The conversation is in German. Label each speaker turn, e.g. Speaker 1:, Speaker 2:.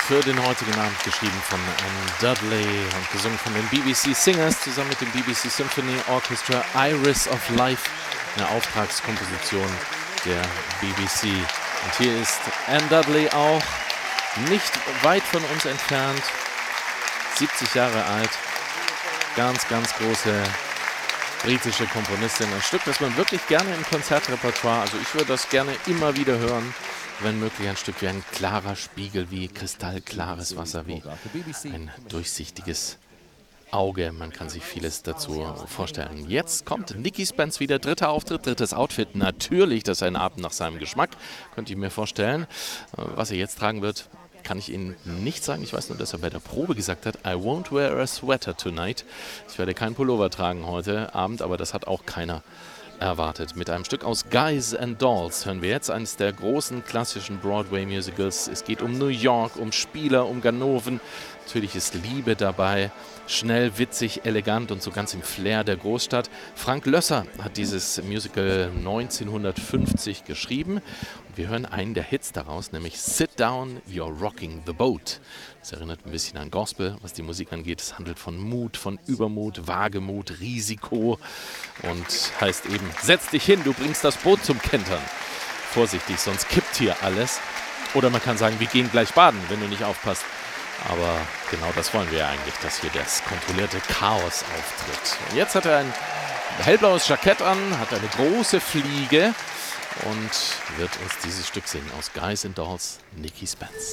Speaker 1: für den heutigen Abend, geschrieben von Anne Dudley und gesungen von den BBC Singers zusammen mit dem BBC Symphony Orchestra. Iris of Life, eine Auftragskomposition der BBC. Und hier ist Anne Dudley auch nicht weit von uns entfernt, 70 Jahre alt, ganz, ganz große britische Komponistin. Ein Stück, das man wirklich gerne im Konzertrepertoire, also ich würde das gerne immer wieder hören, wenn möglich ein Stück wie ein klarer Spiegel, wie kristallklares Wasser, wie ein durchsichtiges Auge. Man kann sich vieles dazu vorstellen. Jetzt kommt Nicky Spence wieder, dritter Auftritt, drittes Outfit. Natürlich, das ist ein Abend nach seinem Geschmack, könnte ich mir vorstellen. Was er jetzt tragen wird, kann ich Ihnen nicht sagen. Ich weiß nur, dass er bei der Probe gesagt hat, I won't wear a sweater tonight. Ich werde keinen Pullover tragen heute Abend, aber das hat auch keiner erwartet. Mit einem Stück aus Guys and Dolls hören wir jetzt eines der großen klassischen Broadway-Musicals. Es geht um New York, um Spieler, um Ganoven. Natürlich ist Liebe dabei. Schnell, witzig, elegant und so ganz im Flair der Großstadt. Frank Loesser hat dieses Musical 1950 geschrieben. Und wir hören einen der Hits daraus, nämlich Sit Down, You're Rocking the Boat. Das erinnert ein bisschen an Gospel, was die Musik angeht. Es handelt von Mut, von Übermut, Wagemut, Risiko und heißt eben, setz dich hin, du bringst das Boot zum Kentern. Vorsichtig, sonst kippt hier alles. Oder man kann sagen, wir gehen gleich baden, wenn du nicht aufpasst. Aber genau das wollen wir ja eigentlich, dass hier das kontrollierte Chaos auftritt. Und jetzt hat er ein hellblaues Jackett an, hat eine große Fliege und wird uns dieses Stück singen aus Guys and Dolls, Nicky Spence.